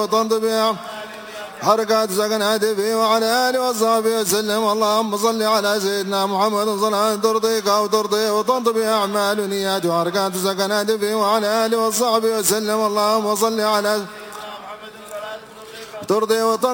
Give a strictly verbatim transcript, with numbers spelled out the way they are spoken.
وتنطبع حركات سكنات فيه وعلى آله وصحبه وسلم. اللهم صل على سيدنا محمد صلاة ترضيك وترضيه وتنطبع أعمال نيات وحركات سكنات فيه وعلى آله وصحبه وسلم. اللهم صل على ترضيه